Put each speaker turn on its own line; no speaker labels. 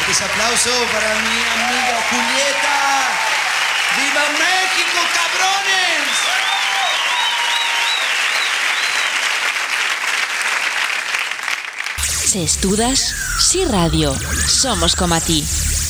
Ese aplauso para mi amiga Julieta. ¡Viva México, cabrones!
Si estudas, si radio, somos como a ti.